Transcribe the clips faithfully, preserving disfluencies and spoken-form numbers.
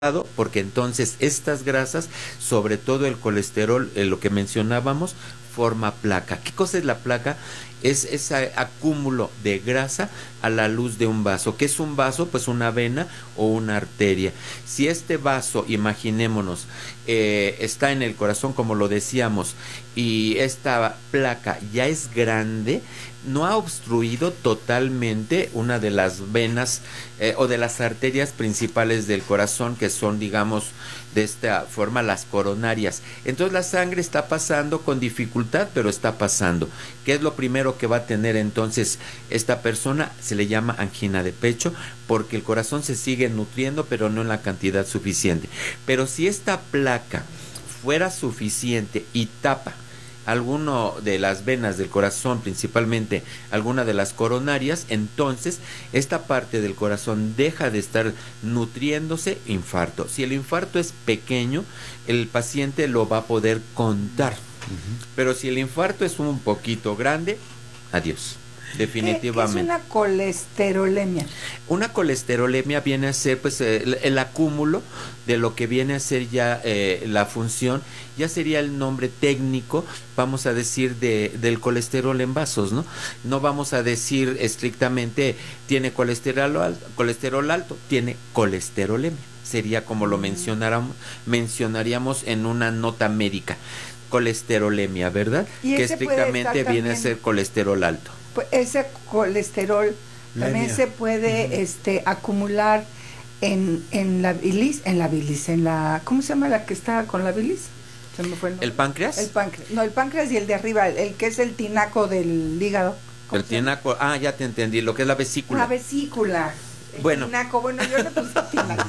porque entonces estas grasas, sobre todo el colesterol, eh, lo que mencionábamos, forma placa. ¿Qué cosa es la placa? Es ese acúmulo de grasa a la luz de un vaso. ¿Qué es un vaso? Pues una vena o una arteria. Si este vaso, imaginémonos, eh, está en el corazón, como lo decíamos, y esta placa ya es grande, no ha obstruido totalmente una de las venas eh, o de las arterias principales del corazón, que son, digamos, de esta forma las coronarias. Entonces la sangre está pasando con dificultad, pero está pasando. ¿Qué es lo primero que va a tener entonces esta persona? Se le llama angina de pecho, porque el corazón se sigue nutriendo, pero no en la cantidad suficiente. Pero si esta placa fuera suficiente y tapa alguno de las venas del corazón, principalmente alguna de las coronarias, entonces esta parte del corazón deja de estar nutriéndose, infarto. Si el infarto es pequeño, el paciente lo va a poder contar. Uh-huh. Pero si el infarto es un poquito grande, adiós. Definitivamente. ¿Qué es una colesterolemia? Una colesterolemia viene a ser pues el, el acúmulo de lo que viene a ser ya eh, la función, ya sería el nombre técnico, vamos a decir, de, del colesterol en vasos, ¿no? No vamos a decir estrictamente tiene colesterol alto, colesterol alto, tiene colesterolemia. Sería como lo mencionáramos, mencionaríamos en una nota médica. Colesterolemia, ¿verdad? Que estrictamente viene a ser colesterol alto. Pues ese colesterol también Lemia. se puede uh-huh. este acumular en, en la bilis, en la bilis, en la ¿cómo se llama la que está con la bilis? Se me fue el, ¿El páncreas? El páncreas. No, el páncreas y el de arriba, el, el que es el tinaco del hígado. El tinaco, ah, ya te entendí, lo que es la vesícula. La vesícula. El bueno. Tinaco, bueno, yo le puse tinaco.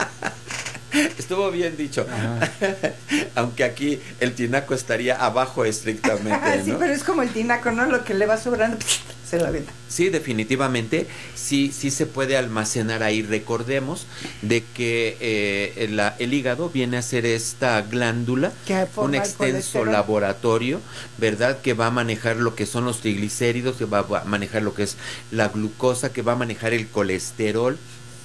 Estuvo bien dicho. Aunque aquí el tinaco estaría abajo estrictamente, ¿no? Sí, pero es como el tinaco, ¿no? Lo que le va sobrando, se la venda. Sí, definitivamente, sí, sí se puede almacenar ahí. Recordemos de que eh, la, el hígado viene a ser esta glándula, un extenso laboratorio, ¿verdad? Que va a manejar lo que son los triglicéridos, que va a manejar lo que es la glucosa, que va a manejar el colesterol.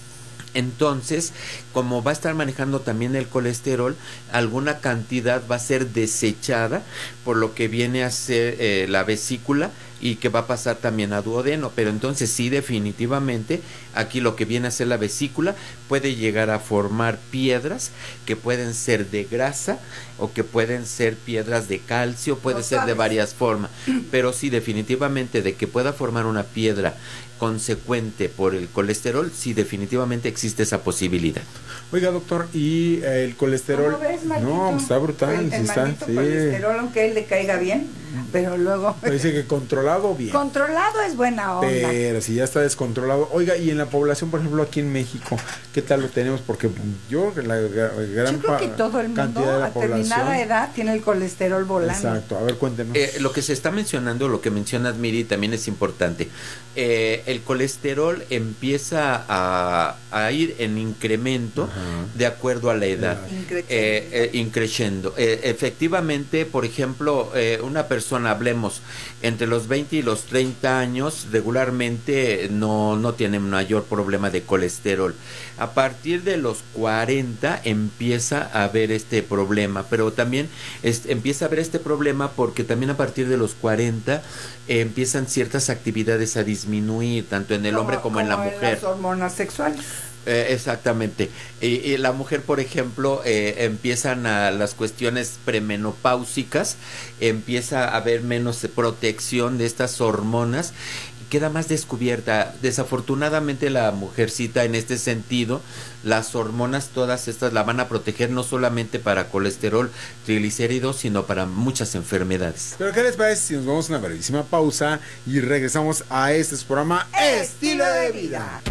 Entonces, como va a estar manejando también el colesterol, alguna cantidad va a ser desechada por lo que viene a ser eh, la vesícula, y que va a pasar también a duodeno. Pero entonces sí, definitivamente aquí lo que viene a ser la vesícula puede llegar a formar piedras que pueden ser de grasa o que pueden ser piedras de calcio, puede ser de varias formas, pero sí, definitivamente, de que pueda formar una piedra consecuente por el colesterol, sí, definitivamente existe esa posibilidad. Oiga, doctor, ¿y eh, el colesterol? ¿Cómo ves, Marquito? No, está brutal. El, el sí está, maldito sí. colesterol, aunque a él le caiga bien, pero luego... Pero dice que controlado bien. Controlado es buena onda. Pero si ya está descontrolado. Oiga, y en la población, por ejemplo, aquí en México, ¿qué tal lo tenemos? Porque yo, la, la gran Yo creo que todo el mundo de la a determinada edad tiene el colesterol volando. Exacto, a ver, cuéntenos. Eh, lo que se está mencionando, lo que mencionas, Miri, también es importante. Eh, el colesterol empieza a, a ir en incremento. Ajá. De acuerdo a la edad, eh, eh, increciendo. Eh, efectivamente, por ejemplo, eh, una persona, hablemos, entre los veinte y los treinta años, regularmente no, no tiene mayor problema de colesterol. A partir de los cuarenta empieza a haber este problema, pero también es, empieza a haber este problema porque también a partir de los cuarenta eh, empiezan ciertas actividades a disminuir, tanto en el como, hombre como, como en la en mujer. Las hormonas sexuales. Eh, exactamente. Y, y la mujer, por ejemplo, eh, empiezan a las cuestiones premenopáusicas, empieza a haber menos protección de estas hormonas, y queda más descubierta. Desafortunadamente la mujercita, en este sentido, las hormonas todas estas la van a proteger no solamente para colesterol, triglicéridos, sino para muchas enfermedades. Pero ¿qué les parece si nos vamos a una brevísima pausa y regresamos a este programa Estilo de Vida?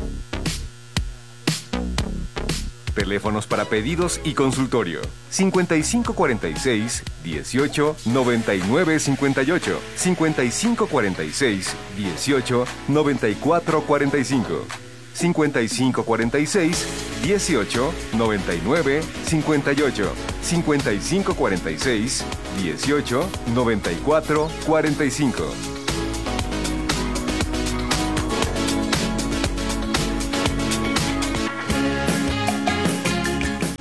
Teléfonos para pedidos y consultorio: cincuenta y cinco cuarenta y seis, dieciocho, noventa y nueve cincuenta y ocho, cincuenta y cinco cuarenta y seis, dieciocho, noventa y cuatro cuarenta y cinco, cincuenta y cinco cuarenta y seis, dieciocho, noventa y nueve cincuenta y ocho, cincuenta y cinco cuarenta y seis, dieciocho, noventa y cuatro cuarenta y cinco.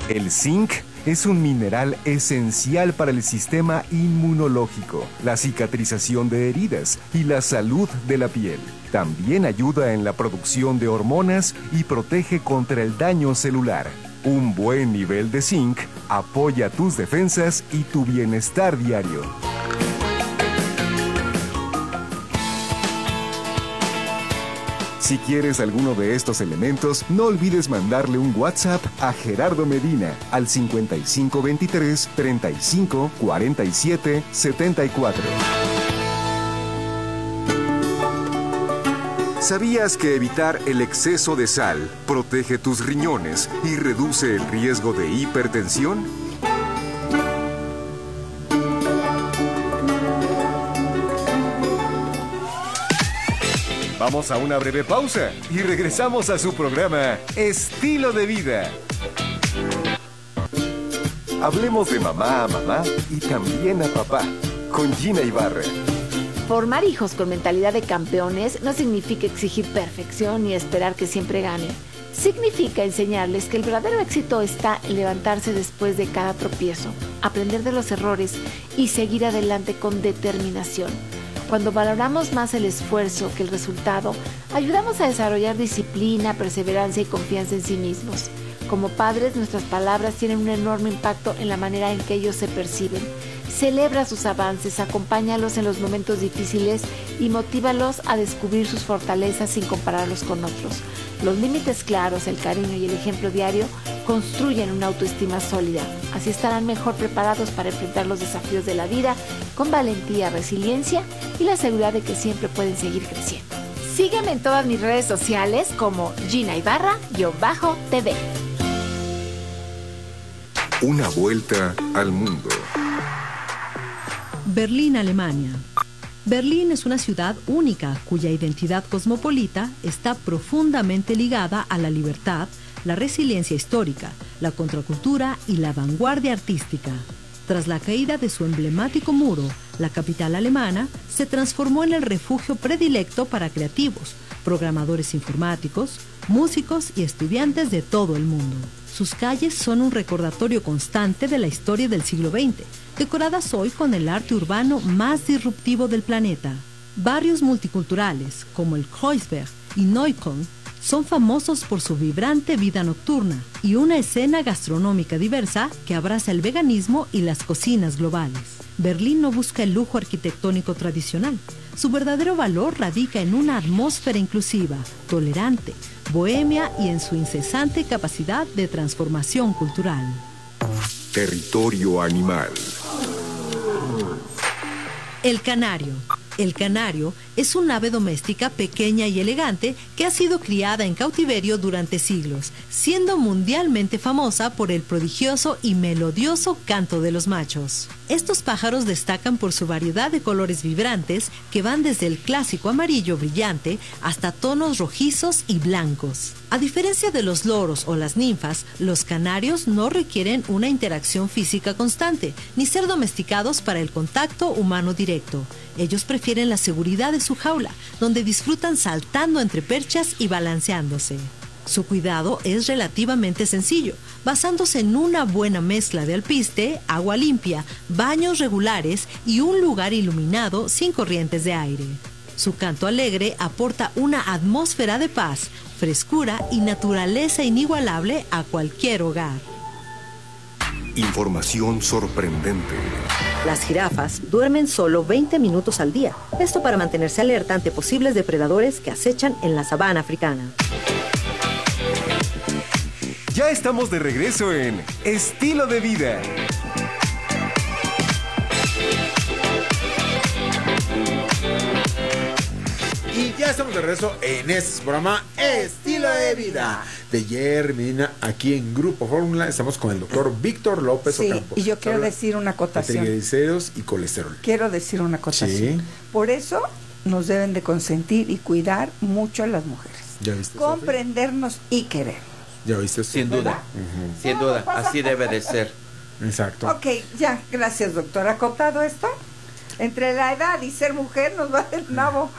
El zinc es un mineral esencial para el sistema inmunológico, la cicatrización de heridas y la salud de la piel. También ayuda en la producción de hormonas y protege contra el daño celular. Un buen nivel de zinc apoya tus defensas y tu bienestar diario. Si quieres alguno de estos elementos, no olvides mandarle un WhatsApp a Gerardo Medina al cincuenta y cinco veintitrés, treinta y cinco, cuarenta y siete, setenta y cuatro. ¿Sabías que evitar el exceso de sal protege tus riñones y reduce el riesgo de hipertensión? Vamos a una breve pausa y regresamos a su programa Estilo de Vida. Hablemos de mamá a mamá y también a papá con Gina Ibarra. Formar hijos con mentalidad de campeones no significa exigir perfección ni esperar que siempre ganen. Significa enseñarles que el verdadero éxito está en levantarse después de cada tropiezo, aprender de los errores y seguir adelante con determinación. Cuando valoramos más el esfuerzo que el resultado, ayudamos a desarrollar disciplina, perseverancia y confianza en sí mismos. Como padres, nuestras palabras tienen un enorme impacto en la manera en que ellos se perciben. Celebra sus avances, acompáñalos en los momentos difíciles y motívalos a descubrir sus fortalezas sin compararlos con otros. Los límites claros, el cariño y el ejemplo diario construyen una autoestima sólida. Así estarán mejor preparados para enfrentar los desafíos de la vida con valentía, resiliencia y la seguridad de que siempre pueden seguir creciendo. Sígueme en todas mis redes sociales como Gina Ibarra-T V. Una vuelta al mundo. Berlín, Alemania. Berlín es una ciudad única cuya identidad cosmopolita está profundamente ligada a la libertad, la resiliencia histórica, la contracultura y la vanguardia artística. Tras la caída de su emblemático muro, la capital alemana se transformó en el refugio predilecto para creativos, programadores informáticos, músicos y estudiantes de todo el mundo. Sus calles son un recordatorio constante de la historia del siglo veinte, decoradas hoy con el arte urbano más disruptivo del planeta. Barrios multiculturales como el Kreuzberg y Neukölln son famosos por su vibrante vida nocturna y una escena gastronómica diversa que abraza el veganismo y las cocinas globales. Berlín no busca el lujo arquitectónico tradicional. Su verdadero valor radica en una atmósfera inclusiva, tolerante, bohemia y en su incesante capacidad de transformación cultural. Territorio animal. El canario. El canario es un ave doméstica pequeña y elegante que ha sido criada en cautiverio durante siglos, siendo mundialmente famosa por el prodigioso y melodioso canto de los machos. Estos pájaros destacan por su variedad de colores vibrantes que van desde el clásico amarillo brillante hasta tonos rojizos y blancos. A diferencia de los loros o las ninfas, los canarios no requieren una interacción física constante, ni ser domesticados para el contacto humano directo. Ellos prefieren la seguridad de su jaula, donde disfrutan saltando entre perchas y balanceándose. Su cuidado es relativamente sencillo, basándose en una buena mezcla de alpiste, agua limpia, baños regulares y un lugar iluminado sin corrientes de aire. Su canto alegre aporta una atmósfera de paz, frescura y naturaleza inigualable a cualquier hogar. Información sorprendente. Las jirafas duermen solo veinte minutos al día. Esto para mantenerse alerta ante posibles depredadores que acechan en la sabana africana. Ya estamos de regreso en Estilo de Vida. Y ya estamos de regreso en este programa Estilo de Vida de Germina, aquí en Grupo Fórmula. Estamos con el doctor Víctor López sí, Ocampo. Y yo quiero decir una acotación. Triglicéridos y colesterol. Quiero decir una acotación. Sí. Por eso nos deben de consentir y cuidar mucho a las mujeres. ¿Ya viste? Comprendernos y querer. ¿Ya viste? Sin duda, uh-huh. sin duda, así debe de ser. Exacto. Ok, ya, gracias doctor. ¿Acotado esto? entre la edad y ser mujer nos va del nabo.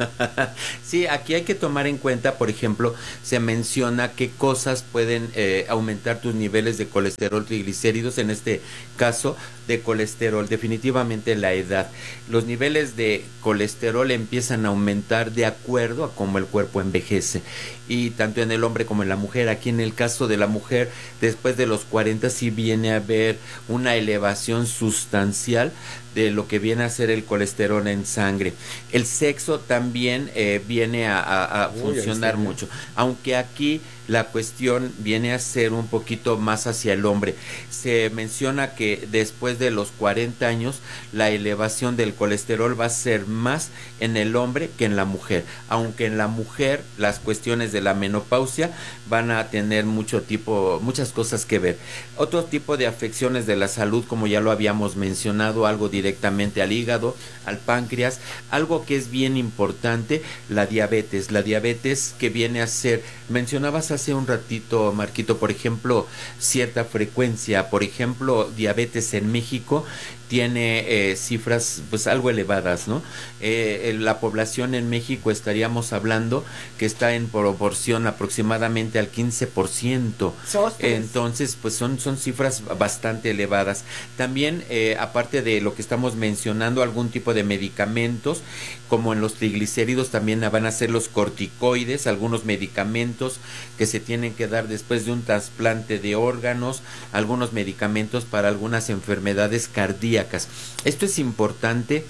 Sí, aquí hay que tomar en cuenta, por ejemplo, se menciona qué cosas pueden eh, aumentar tus niveles de colesterol, triglicéridos, en este caso de colesterol, definitivamente la edad. Los niveles de colesterol empiezan a aumentar de acuerdo a cómo el cuerpo envejece, y tanto en el hombre como en la mujer. Aquí en el caso de la mujer, después de los cuarenta sí viene a haber una elevación sustancial de lo que viene a ser el colesterol en sangre. El sexo también eh, viene a, a, a Uy, funcionar mucho, aunque aquí la cuestión viene a ser un poquito más hacia el hombre. Se menciona que después de los cuarenta años la elevación del colesterol va a ser más en el hombre que en la mujer, aunque en la mujer las cuestiones de la menopausia van a tener mucho tipo, muchas cosas que ver. Otro tipo de afecciones de la salud, como ya lo habíamos mencionado, algo directamente al hígado, al páncreas, algo que es bien importante, la diabetes, la diabetes que viene a ser, mencionabas hace un ratito, Marquito, por ejemplo, cierta frecuencia, por ejemplo, diabetes en México tiene eh, cifras pues algo elevadas, ¿no? Eh, la población en México estaríamos hablando que está en proporción aproximadamente al quince por ciento. Entonces, pues son, son cifras bastante elevadas. También, eh, aparte de lo que estamos mencionando, algún tipo de medicamentos, como en los triglicéridos, también van a ser los corticoides, algunos medicamentos que se tienen que dar después de un trasplante de órganos, algunos medicamentos para algunas enfermedades cardíacas. Esto es importante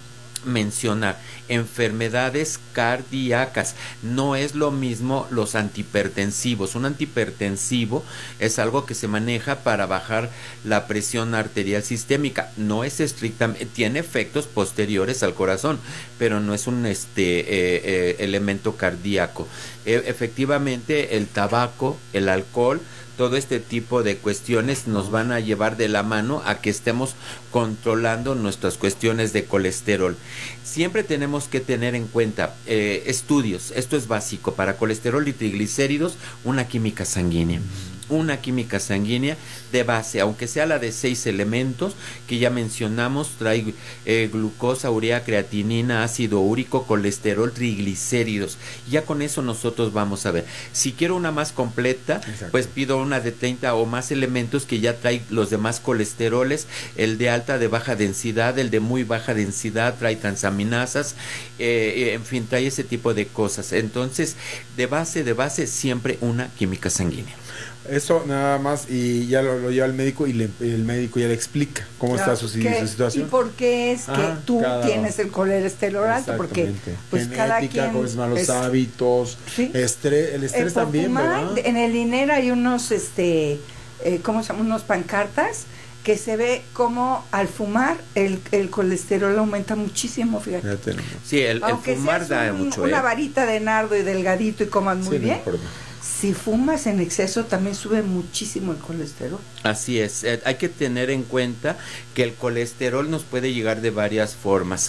mencionar, enfermedades cardíacas, no es lo mismo los antihipertensivos. Un antihipertensivo es algo que se maneja para bajar la presión arterial sistémica, no es estrictamente, tiene efectos posteriores al corazón, pero no es un este eh, eh, elemento cardíaco. E- efectivamente el tabaco, el alcohol, todo este tipo de cuestiones nos van a llevar de la mano a que estemos controlando nuestras cuestiones de colesterol. Siempre tenemos que tener en cuenta eh, estudios, esto es básico, para colesterol y triglicéridos, una química sanguínea. Una química sanguínea de base, aunque sea la de seis elementos que ya mencionamos, trae eh, glucosa, urea, creatinina, ácido úrico, colesterol, triglicéridos. Ya con eso nosotros vamos a ver. Si quiero una más completa, Exacto. pues pido una de treinta o más elementos que ya trae los demás colesteroles, el de alta, de baja densidad, el de muy baja densidad, trae transaminasas, eh, en fin, trae ese tipo de cosas. Entonces, de base, de base, siempre una química sanguínea. Eso nada más, y ya lo, lo lleva el médico y le, el médico ya le explica cómo claro, está su, su situación. Y por qué es que ah, tú cada... tienes el colesterol alto, porque pues genética, cada quien pues, malos es... hábitos, ¿sí? estrés, el estrés el también, fumar, ¿verdad? En el INER hay unos, este, eh, ¿cómo se llama? Unos pancartas que se ve como al fumar el, el colesterol aumenta muchísimo, fíjate. Sí, el, el fumar da un, mucho. Una eh. varita de nardo y delgadito y comas muy sí, bien. No si fumas en exceso también sube muchísimo el colesterol. Así es, eh, hay que tener en cuenta que el colesterol nos puede llegar de varias formas.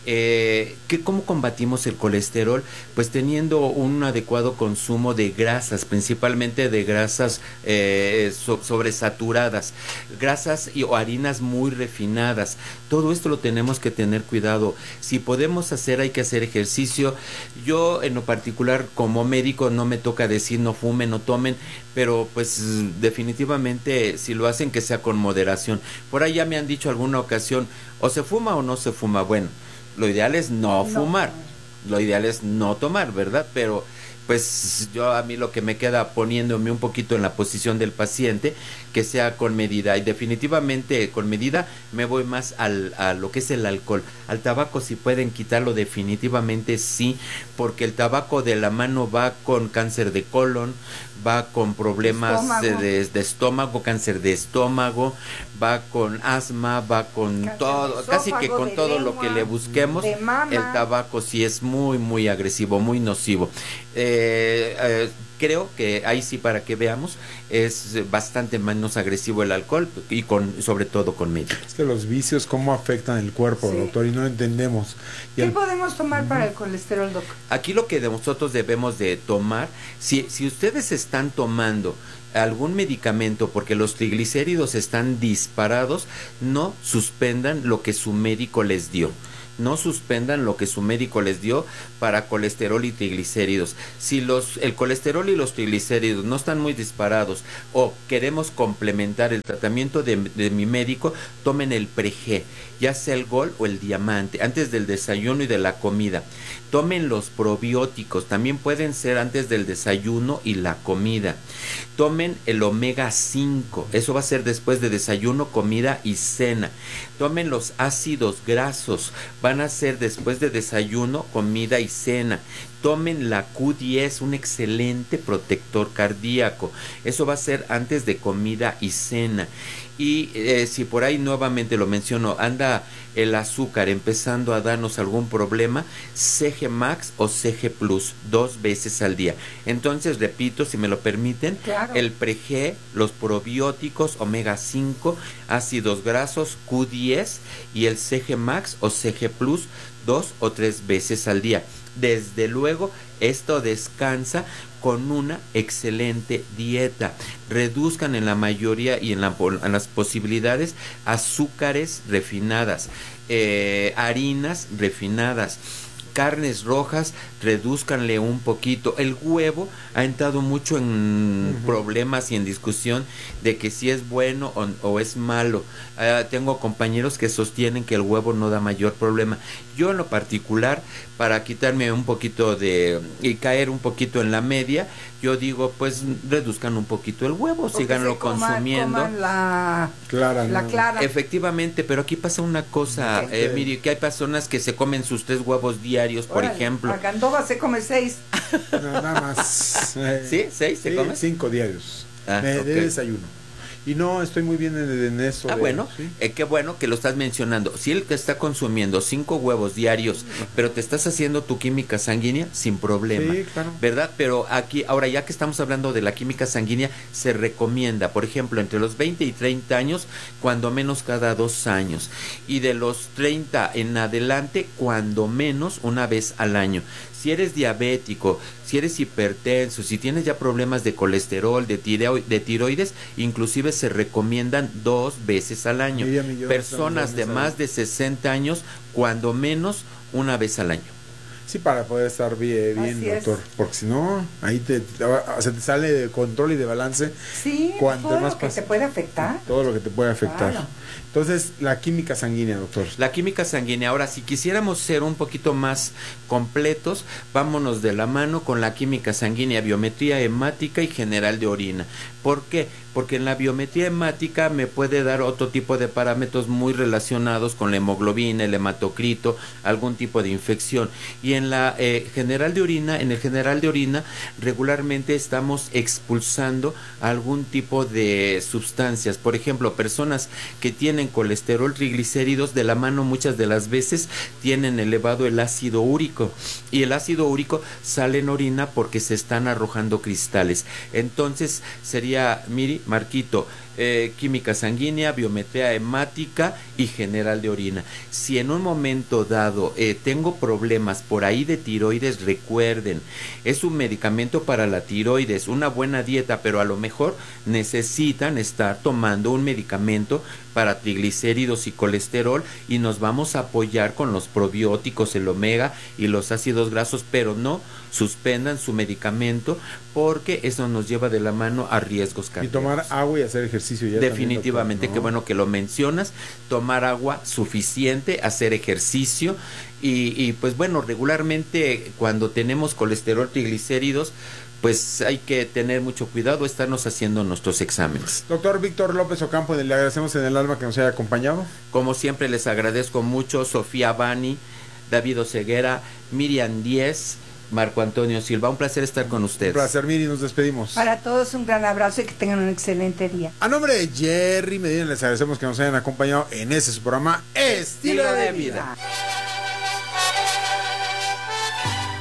Eh, ¿qué, ¿Cómo combatimos el colesterol? Pues teniendo un adecuado consumo de grasas, principalmente de grasas eh, so, sobresaturadas, grasas y, o harinas muy refinadas. Todo esto lo tenemos que tener cuidado. Si podemos hacer, hay que hacer ejercicio. Yo en lo particular como médico no me toca decir no fumen, no tomen, pero pues definitivamente si lo hacen que sea con moderación. Por ahí ya me han dicho alguna ocasión, o se fuma o no se fuma. Bueno, lo ideal es no, no fumar, lo ideal es no tomar, ¿verdad? Pero pues yo a mí lo que me queda poniéndome un poquito en la posición del paciente, que sea con medida, y definitivamente con medida me voy más al, a lo que es el alcohol. Al tabaco si pueden quitarlo definitivamente sí, porque el tabaco de la mano va con cáncer de colon, va con problemas estómago. De, de, de estómago, cáncer de estómago, va con asma, va con cáncer todo, esófago, casi que con todo lengua, lo que le busquemos. El tabaco sí es muy, muy agresivo, muy nocivo. Eh, eh, Creo que ahí sí, para que veamos, es bastante menos agresivo el alcohol y con sobre todo con médicos. Es que los vicios, ¿cómo afectan el cuerpo, sí. doctor? Y no lo entendemos. Y ¿Qué el... podemos tomar uh-huh. para el colesterol, doc? Aquí lo que nosotros debemos de tomar, si, si ustedes están tomando algún medicamento porque los triglicéridos están disparados, no suspendan lo que su médico les dio. No suspendan lo que su médico les dio para colesterol y triglicéridos. Si los, el colesterol y los triglicéridos no están muy disparados o queremos complementar el tratamiento de, de mi médico, tomen el Pre-G, ya sea el Gold o el Diamante, antes del desayuno y de la comida. Tomen los probióticos, también pueden ser antes del desayuno y la comida. Tomen el omega cinco, eso va a ser después de desayuno, comida y cena. Tomen los ácidos grasos, van a ser después de desayuno, comida y cena. Tomen la Q diez, un excelente protector cardíaco, eso va a ser antes de comida y cena. Y eh, si por ahí nuevamente lo menciono, anda el azúcar empezando a darnos algún problema, C G Max o C G Plus, dos veces al día. Entonces, repito, si me lo permiten, claro. el Pre-G, los probióticos, omega cinco, ácidos grasos, Q diez y el C G Max o C G Plus, dos o tres veces al día. Desde luego, esto descansa con una excelente dieta. Reduzcan en la mayoría y en, la, en las posibilidades azúcares refinadas, eh, harinas refinadas, carnes rojas, redúzcanle un poquito. El huevo ha entrado mucho en uh-huh. problemas y en discusión de que si es bueno o, o es malo. Uh, tengo compañeros que sostienen que el huevo no da mayor problema. Yo en lo particular, para quitarme un poquito de y caer un poquito en la media, yo digo, pues reduzcan un poquito el huevo, porque síganlo coman, consumiendo. Coman la clara, la ¿no? clara. Efectivamente, pero aquí pasa una cosa, okay. eh, mire, que hay personas que se comen sus tres huevos diarios, por Órale, ejemplo. A Gandova se come seis. No, nada más. Eh, ¿Sí? ¿Seis se sí, come? Cinco diarios. Ah, de, okay. de desayuno. Y no, estoy muy bien en, en eso. Ah, de, bueno, ¿sí? eh, qué bueno que lo estás mencionando. Si él te está consumiendo cinco huevos diarios, pero te estás haciendo tu química sanguínea, sin problema. Sí, claro. ¿Verdad? Pero aquí, ahora ya que estamos hablando de la química sanguínea, se recomienda, por ejemplo, entre los veinte y treinta años, cuando menos cada dos años. Y de los treinta en adelante, cuando menos una vez al año. Si eres diabético, si eres hipertenso, si tienes ya problemas de colesterol, de, tireo, de tiroides, inclusive se recomiendan dos veces al año. Mira, millón, Personas de más de sesenta años, cuando menos una vez al año. Sí, para poder estar bien, bien doctor. Es. Porque si no, ahí te, te, o sea, te sale de control y de balance. Sí, cuanto todo más lo que pasa, te puede afectar. Todo lo que te puede afectar. Claro. Entonces, la química sanguínea, doctor. La química sanguínea. Ahora, si quisiéramos ser un poquito más completos, vámonos de la mano con la química sanguínea, biometría hemática y general de orina. ¿Por qué? Porque en la biometría hemática me puede dar otro tipo de parámetros muy relacionados con la hemoglobina, el hematocrito, algún tipo de infección. Y en la eh, general de orina, en el general de orina, regularmente estamos expulsando algún tipo de sustancias. Por ejemplo, personas que tienen colesterol, triglicéridos, de la mano muchas de las veces tienen elevado el ácido úrico. Y el ácido úrico sale en orina porque se están arrojando cristales. Entonces, sería, mire, Marquito, eh, química sanguínea, biometría hemática y general de orina. Si en un momento dado eh, tengo problemas por ahí de tiroides, recuerden, es un medicamento para la tiroides, una buena dieta, pero a lo mejor necesitan estar tomando un medicamento para triglicéridos y colesterol, y nos vamos a apoyar con los probióticos, el omega y los ácidos grasos, pero no suspendan su medicamento porque eso nos lleva de la mano a riesgos cardíacos. Y tomar agua y hacer ejercicio. Ya definitivamente, también, doctor, ¿no? Qué bueno que lo mencionas, tomar agua suficiente, hacer ejercicio y, y pues bueno, regularmente cuando tenemos colesterol, triglicéridos, pues hay que tener mucho cuidado, estarnos haciendo nuestros exámenes. Doctor Víctor López Ocampo, le agradecemos en el alma que nos haya acompañado. Como siempre les agradezco mucho, Sofía Bani, David Oseguera, Miriam Díez, Marco Antonio Silva, un placer estar con ustedes. Un placer, Miri, nos despedimos. Para todos un gran abrazo y que tengan un excelente día. A nombre de Jerry Medina les agradecemos que nos hayan acompañado en ese su programa Estilo de Vida.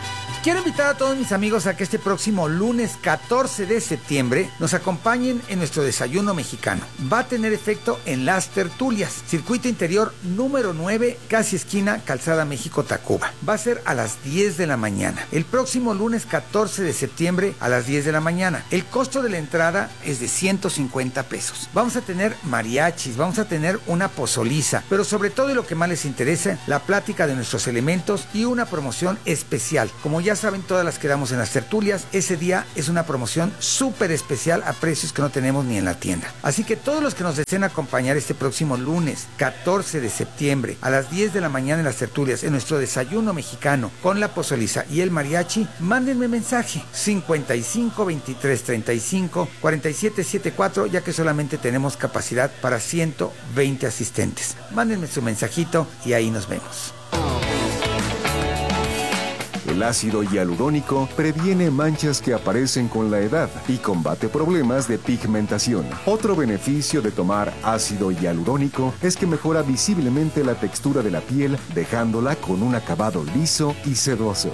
Quiero invitar a todos mis amigos a que este próximo lunes catorce de septiembre nos acompañen en nuestro desayuno mexicano. Va a tener efecto en Las Tertulias, circuito interior número nueve, casi esquina Calzada México-Tacuba. Va a ser a las diez de la mañana. El próximo lunes catorce de septiembre a las diez de la mañana. El costo de la entrada es de ciento cincuenta pesos. Vamos a tener mariachis, vamos a tener una pozoliza, pero sobre todo, y lo que más les interesa, la plática de nuestros elementos y una promoción especial. Como ya saben, todas las que damos en las tertulias, ese día es una promoción súper especial a precios que no tenemos ni en la tienda. Así que todos los que nos deseen acompañar este próximo lunes catorce de septiembre a las diez de la mañana en las tertulias, en nuestro desayuno mexicano con la pozoliza y el mariachi, mándenme mensaje cincuenta y cinco veintitrés treinta y cinco cuarenta y siete setenta y cuatro, ya que solamente tenemos capacidad para ciento veinte asistentes. Mándenme su mensajito y ahí nos vemos. El ácido hialurónico previene manchas que aparecen con la edad y combate problemas de pigmentación. Otro beneficio de tomar ácido hialurónico es que mejora visiblemente la textura de la piel, dejándola con un acabado liso y sedoso.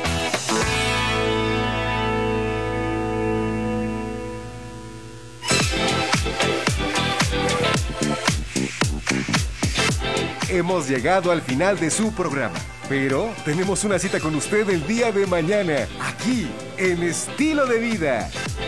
Hemos llegado al final de su programa, pero tenemos una cita con usted el día de mañana, aquí, en Estilo de Vida.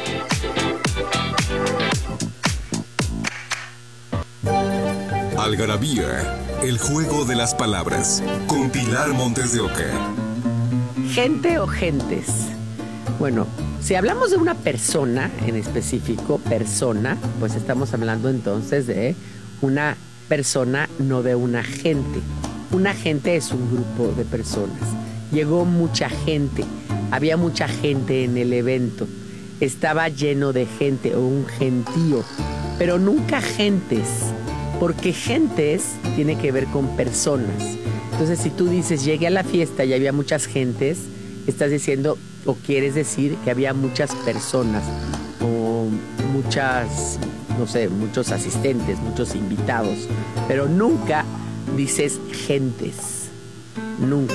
Algarabía, el juego de las palabras, con Pilar Montes de Oca. ¿Gente o gentes? Bueno, si hablamos de una persona en específico, persona, pues estamos hablando entonces de una persona, no de una gente. Una gente es un grupo de personas. Llegó mucha gente, había mucha gente en el evento, estaba lleno de gente o un gentío, pero nunca gentes, porque gentes tiene que ver con personas. Entonces, si tú dices llegué a la fiesta y había muchas gentes, estás diciendo o quieres decir que había muchas personas o muchas, no sé, muchos asistentes, muchos invitados, pero nunca dices gentes, nunca.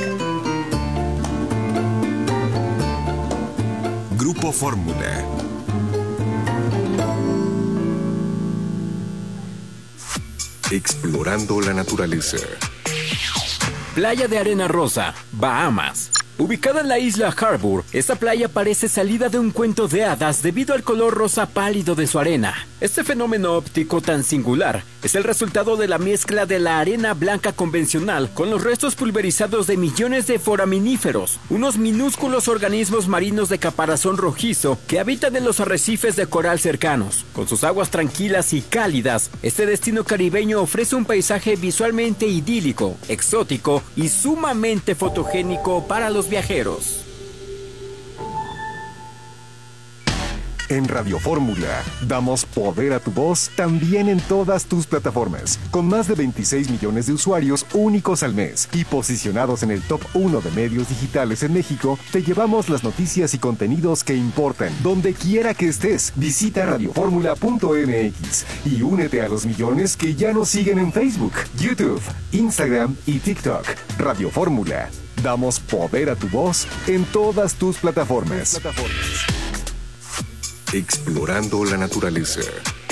Grupo Fórmula. Explorando la naturaleza. Playa de Arena Rosa, Bahamas. Ubicada en la isla Harbour, esta playa parece salida de un cuento de hadas debido al color rosa pálido de su arena. Este fenómeno óptico tan singular es el resultado de la mezcla de la arena blanca convencional con los restos pulverizados de millones de foraminíferos, unos minúsculos organismos marinos de caparazón rojizo que habitan en los arrecifes de coral cercanos. Con sus aguas tranquilas y cálidas, este destino caribeño ofrece un paisaje visualmente idílico, exótico y sumamente fotogénico para los viajeros. En Radio Fórmula, damos poder a tu voz también en todas tus plataformas, con más de veintiséis millones de usuarios únicos al mes y posicionados en el top uno de medios digitales en México. Te llevamos las noticias y contenidos que importan, donde quiera que estés. Visita radio fórmula punto m x y únete a los millones que ya nos siguen en Facebook, YouTube, Instagram y TikTok. Radio Fórmula, damos poder a tu voz en todas tus plataformas. Tus plataformas. Explorando la naturaleza.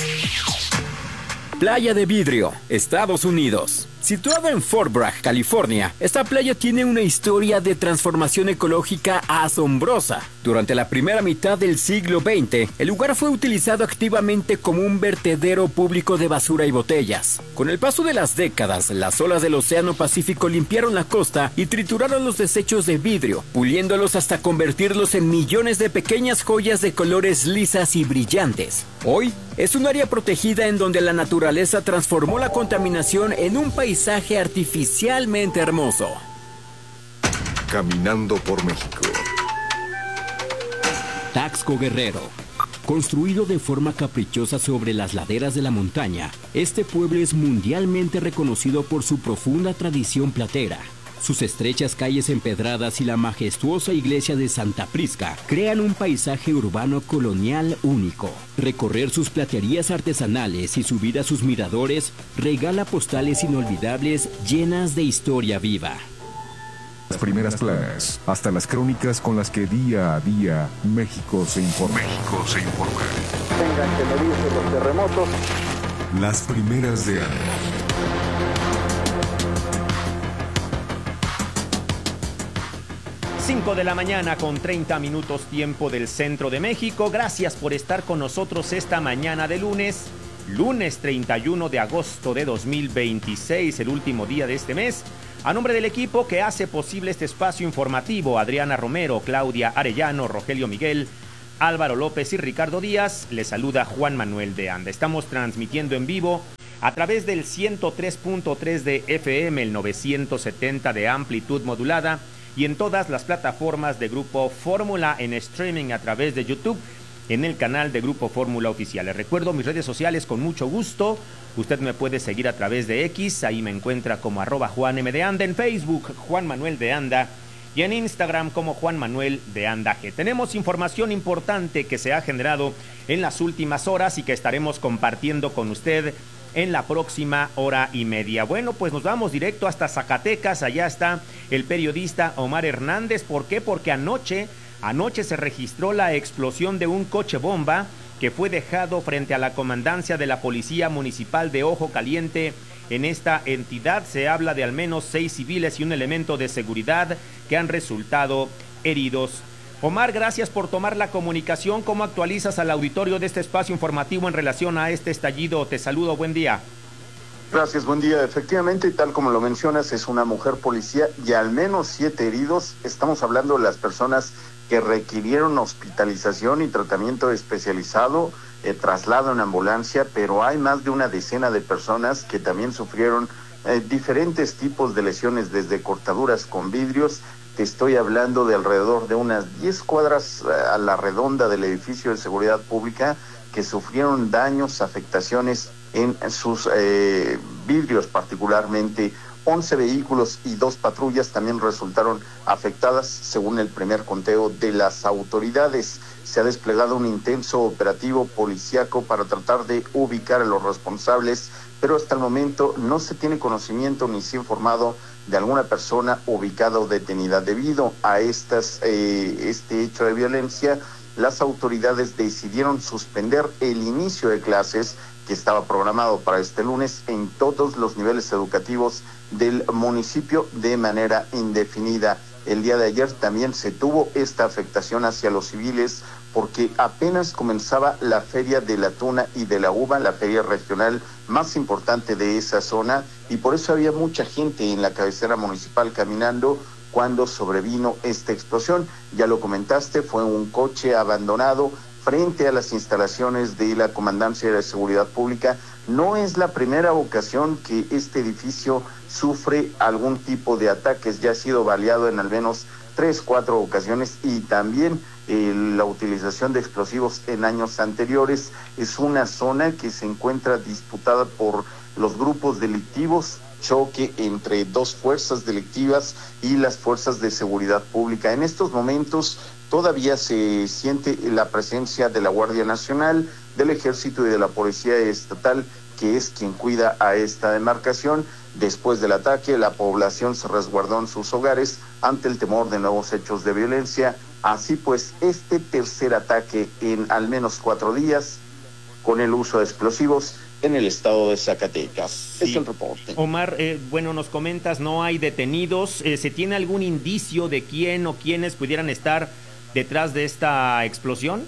Playa de Vidrio, Estados Unidos. Situada en Fort Bragg, California, esta playa tiene una historia de transformación ecológica asombrosa. Durante la primera mitad del siglo veinte, el lugar fue utilizado activamente como un vertedero público de basura y botellas. Con el paso de las décadas, las olas del Océano Pacífico limpiaron la costa y trituraron los desechos de vidrio, puliéndolos hasta convertirlos en millones de pequeñas joyas de colores lisas y brillantes. Hoy, es un área protegida en donde la naturaleza transformó la contaminación en un paisaje artificialmente hermoso. Caminando por México. Taxco Guerrero. Construido de forma caprichosa sobre las laderas de la montaña, este pueblo es mundialmente reconocido por su profunda tradición platera. Sus estrechas calles empedradas y la majestuosa iglesia de Santa Prisca crean un paisaje urbano colonial único. Recorrer sus platerías artesanales y subir a sus miradores regala postales inolvidables llenas de historia viva. Las primeras planas, hasta las crónicas con las que día a día México se informa. México se informa. Tengan que medirse los terremotos. Las primeras de año. cinco de la mañana con treinta minutos tiempo del centro de México. Gracias por estar con nosotros esta mañana de lunes, lunes treinta y uno de agosto de dos mil veintiséis, el último día de este mes. A nombre del equipo que hace posible este espacio informativo, Adriana Romero, Claudia Arellano, Rogelio Miguel, Álvaro López y Ricardo Díaz, les saluda Juan Manuel de Anda. Estamos transmitiendo en vivo a través del ciento tres punto tres de F M, el novecientos setenta de amplitud modulada, y en todas las plataformas de Grupo Fórmula en streaming a través de YouTube, en el canal de Grupo Fórmula Oficial. Les recuerdo mis redes sociales con mucho gusto. Usted me puede seguir a través de X, ahí me encuentra como arroba Juan M de Anda, en Facebook Juan Manuel de Anda y en Instagram como Juan Manuel de Anda G. Tenemos información importante que se ha generado en las últimas horas y que estaremos compartiendo con usted en la próxima hora y media. Bueno, pues nos vamos directo hasta Zacatecas. Allá está el periodista Omar Hernández. ¿Por qué? Porque anoche, anoche se registró la explosión de un coche bomba que fue dejado frente a la comandancia de la Policía Municipal de Ojo Caliente. En esta entidad se habla de al menos seis civiles y un elemento de seguridad que han resultado heridos. Omar, gracias por tomar la comunicación. ¿Cómo actualizas al auditorio de este espacio informativo en relación a este estallido? Te saludo, buen día. Gracias, buen día. Efectivamente, tal como lo mencionas, es una mujer policía y al menos siete heridos. Estamos hablando de las personas que requirieron hospitalización y tratamiento especializado, eh, traslado en ambulancia, pero hay más de una decena de personas que también sufrieron eh, diferentes tipos de lesiones, desde cortaduras con vidrios. Te estoy hablando de alrededor de unas diez cuadras a la redonda del edificio de seguridad pública que sufrieron daños, afectaciones en sus eh, vidrios particularmente. once vehículos y dos patrullas también resultaron afectadas, según el primer conteo de las autoridades. Se ha desplegado un intenso operativo policíaco para tratar de ubicar a los responsables, pero hasta el momento no se tiene conocimiento ni se ha informado de alguna persona ubicada o detenida. Debido a estas, eh, este hecho de violencia, las autoridades decidieron suspender el inicio de clases que estaba programado para este lunes en todos los niveles educativos del municipio de manera indefinida. El día de ayer también se tuvo esta afectación hacia los civiles porque apenas comenzaba la Feria de la Tuna y de la Uva, la feria regional más importante de esa zona, y por eso había mucha gente en la cabecera municipal caminando cuando sobrevino esta explosión. Ya lo comentaste, fue un coche abandonado frente a las instalaciones de la Comandancia de Seguridad Pública. No es la primera ocasión que este edificio sufre algún tipo de ataques, ya ha sido baleado en al menos tres, cuatro ocasiones, y también eh, la utilización de explosivos en años anteriores. Es una zona que se encuentra disputada por los grupos delictivos, choque entre dos fuerzas delictivas y las fuerzas de seguridad pública. En estos momentos todavía se siente la presencia de la Guardia Nacional, del Ejército y de la Policía Estatal, que es quien cuida a esta demarcación. Después del ataque, la población se resguardó en sus hogares ante el temor de nuevos hechos de violencia. Así pues, este tercer ataque en al menos cuatro días con el uso de explosivos en el estado de Zacatecas. Sí. Es el reporte. Omar, eh, bueno, nos comentas, no hay detenidos. Eh, ¿Se tiene algún indicio de quién o quiénes pudieran estar detrás de esta explosión?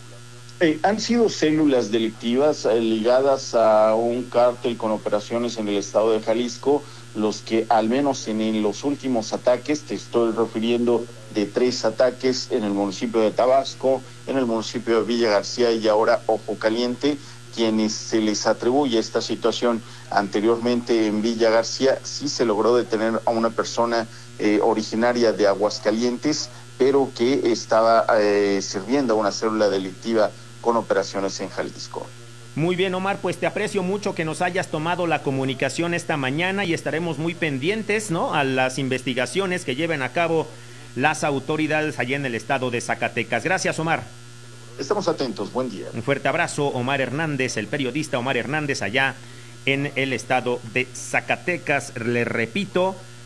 Eh, han sido células delictivas eh, ligadas a un cártel con operaciones en el estado de Jalisco, los que al menos en, en los últimos ataques, te estoy refiriendo de tres ataques en el municipio de Tabasco, en el municipio de Villa García y ahora Ojo Caliente, quienes se les atribuye esta situación. Anteriormente en Villa García sí se logró detener a una persona eh, originaria de Aguascalientes, pero que estaba eh, sirviendo a una célula delictiva con operaciones en Jalisco. Muy bien, Omar, pues te aprecio mucho que nos hayas tomado la comunicación esta mañana y estaremos muy pendientes, ¿no?, a las investigaciones que lleven a cabo las autoridades allá en el estado de Zacatecas. Gracias, Omar. Estamos atentos, buen día. Un fuerte abrazo, Omar Hernández, el periodista Omar Hernández allá en el estado de Zacatecas. Le repito,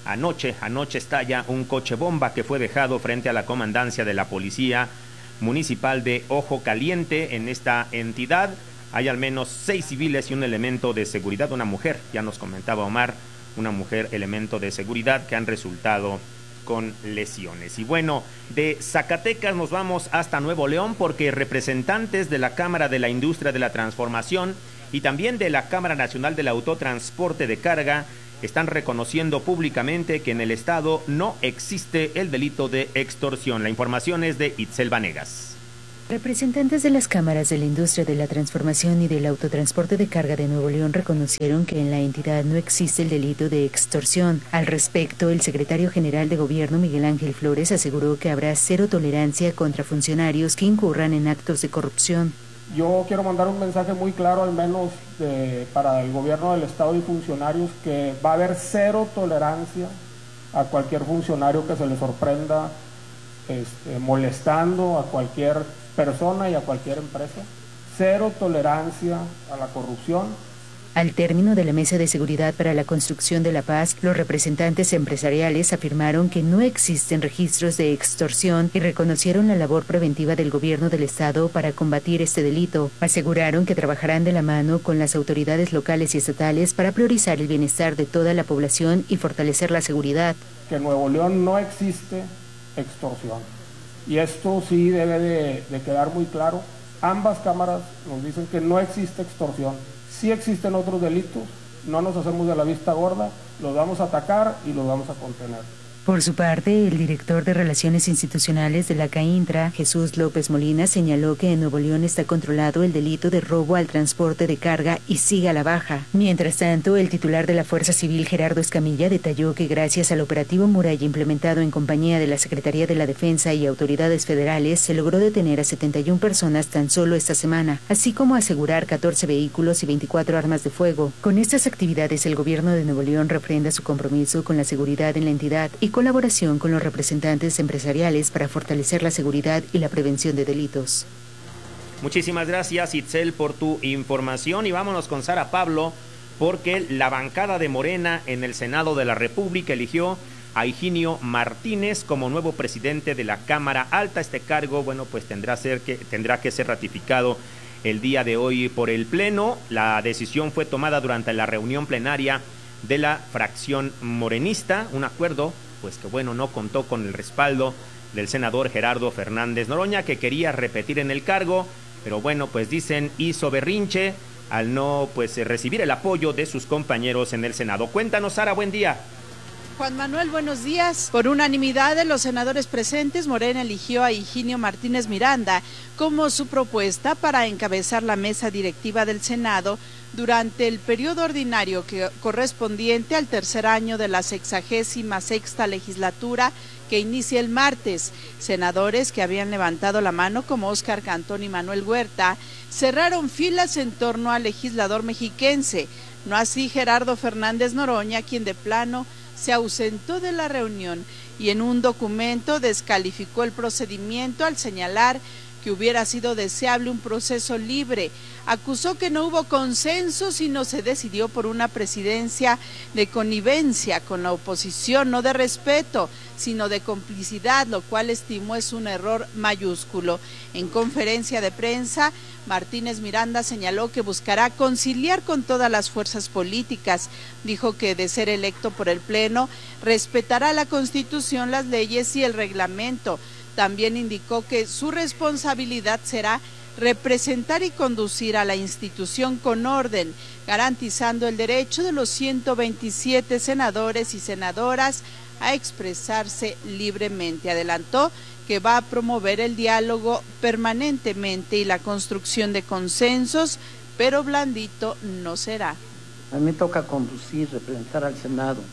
Anoche, anoche estalla un coche bomba que fue dejado frente a la comandancia de la Policía Municipal de Ojo Caliente. En esta entidad hay al menos seis civiles y un elemento de seguridad, una mujer, ya nos comentaba Omar, una mujer elemento de seguridad que han resultado con lesiones. Y bueno, de Zacatecas nos vamos hasta Nuevo León porque representantes de la Cámara de la Industria de la Transformación y también de la Cámara Nacional del Autotransporte de Carga están reconociendo públicamente que en el estado no existe el delito de extorsión. La información es de Itzel Vanegas. Representantes de las cámaras de la industria de la transformación y del autotransporte de carga de Nuevo León reconocieron que en la entidad no existe el delito de extorsión. Al respecto, el secretario general de Gobierno, Miguel Ángel Flores, aseguró que habrá cero tolerancia contra funcionarios que incurran en actos de corrupción. Yo quiero mandar un mensaje muy claro, al menos de, para el gobierno del estado y funcionarios, que va a haber cero tolerancia a cualquier funcionario que se le sorprenda este, molestando a cualquier persona y a cualquier empresa. Cero tolerancia a la corrupción. Al término de la Mesa de Seguridad para la Construcción de la Paz, los representantes empresariales afirmaron que no existen registros de extorsión y reconocieron la labor preventiva del gobierno del estado para combatir este delito. Aseguraron que trabajarán de la mano con las autoridades locales y estatales para priorizar el bienestar de toda la población y fortalecer la seguridad. Que en Nuevo León no existe extorsión. Y esto sí debe de, de quedar muy claro. Ambas cámaras nos dicen que no existe extorsión. Sí existen otros delitos, no nos hacemos de la vista gorda, los vamos a atacar y los vamos a contener. Por su parte, el director de Relaciones Institucionales de la CAINTRA, Jesús López Molina, señaló que en Nuevo León está controlado el delito de robo al transporte de carga y sigue a la baja. Mientras tanto, el titular de la Fuerza Civil, Gerardo Escamilla, detalló que gracias al operativo Muralla implementado en compañía de la Secretaría de la Defensa y autoridades federales, se logró detener a setenta y una personas tan solo esta semana, así como asegurar catorce vehículos y veinticuatro armas de fuego. Con estas actividades, el gobierno de Nuevo León refrenda su compromiso con la seguridad en la entidad y colaboración con los representantes empresariales para fortalecer la seguridad y la prevención de delitos. Muchísimas gracias, Itzel, por tu información y vámonos con Sara Pablo porque la bancada de Morena en el Senado de la República eligió a Higinio Martínez como nuevo presidente de la Cámara Alta. Este cargo, bueno, pues tendrá, ser que, tendrá que ser ratificado el día de hoy por el Pleno. La decisión fue tomada durante la reunión plenaria de la fracción morenista, un acuerdo pues que bueno, no contó con el respaldo del senador Gerardo Fernández Noroña, que quería repetir en el cargo, pero bueno, pues dicen hizo berrinche al no pues recibir el apoyo de sus compañeros en el Senado. Cuéntanos, Sara, buen día. Juan Manuel, buenos días. Por unanimidad de los senadores presentes, Morena eligió a Higinio Martínez Miranda como su propuesta para encabezar la mesa directiva del Senado durante el periodo ordinario que correspondiente al tercer año de la sexagésima sexta legislatura que inicia el martes. Senadores que habían levantado la mano, como Óscar Cantón y Manuel Huerta, cerraron filas en torno al legislador mexiquense, no así Gerardo Fernández Noroña, quien de plano se ausentó de la reunión y en un documento descalificó el procedimiento al señalar que hubiera sido deseable un proceso libre. Acusó que no hubo consenso, sino se decidió por una presidencia de connivencia con la oposición, no de respeto, sino de complicidad, lo cual estimó es un error mayúsculo. En conferencia de prensa, Martínez Miranda señaló que buscará conciliar con todas las fuerzas políticas. Dijo que de ser electo por el Pleno, respetará la Constitución, las leyes y el reglamento. También indicó que su responsabilidad será representar y conducir a la institución con orden, garantizando el derecho de los ciento veintisiete senadores y senadoras a expresarse libremente. Adelantó que va a promover el diálogo permanentemente y la construcción de consensos, pero blandito no será. A mí me toca conducir, representar al Senado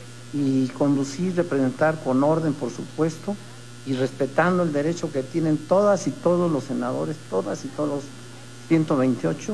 y conducir, representar con orden, por supuesto, y respetando el derecho que tienen todas y todos los senadores, todas y todos los ciento veintiocho,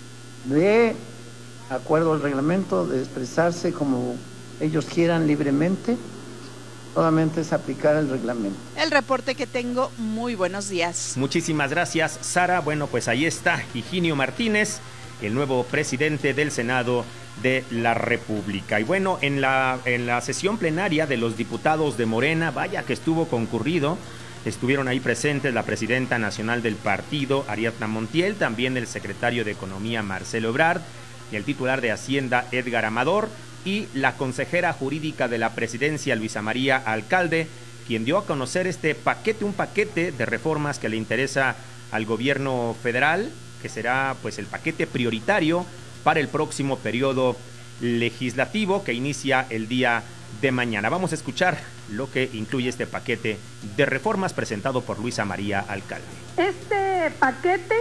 de acuerdo al reglamento, de expresarse como ellos quieran libremente. Solamente es aplicar el reglamento. El reporte que tengo, muy buenos días. Muchísimas gracias, Sara. Bueno, pues ahí está Higinio Martínez, el nuevo presidente del Senado de la República. Y bueno, en la, en la sesión plenaria de los diputados de Morena, vaya que estuvo concurrido. Estuvieron ahí presentes la presidenta nacional del partido, Ariadna Montiel, también el secretario de Economía, Marcelo Ebrard, y el titular de Hacienda, Edgar Amador, y la consejera jurídica de la presidencia, Luisa María Alcalde, quien dio a conocer este paquete, un paquete de reformas que le interesa al gobierno federal, que será pues el paquete prioritario para el próximo periodo legislativo que inicia el día de mañana. Vamos a escuchar lo que incluye este paquete de reformas presentado por Luisa María Alcalde. Este paquete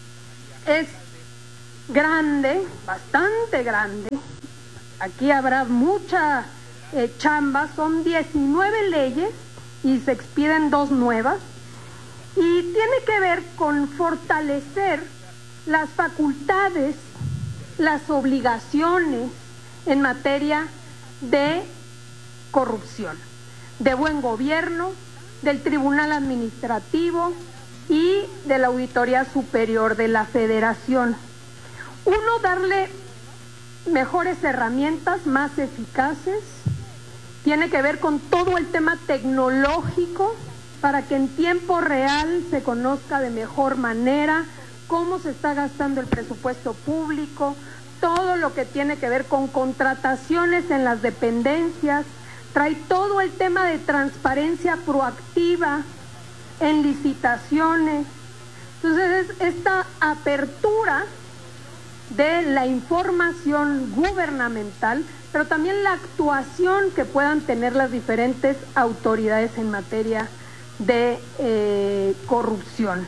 es grande, bastante grande. Aquí habrá mucha eh, chamba, son diecinueve leyes y se expiden dos nuevas, y tiene que ver con fortalecer las facultades, las obligaciones en materia de corrupción, de buen gobierno, del Tribunal Administrativo y de la Auditoría Superior de la Federación. Uno, darle mejores herramientas, más eficaces. Tiene que ver con todo el tema tecnológico para que en tiempo real se conozca de mejor manera cómo se está gastando el presupuesto público, todo lo que tiene que ver con contrataciones en las dependencias, trae todo el tema de transparencia proactiva en licitaciones. Entonces, esta apertura de la información gubernamental, pero también la actuación que puedan tener las diferentes autoridades en materia de eh, corrupción.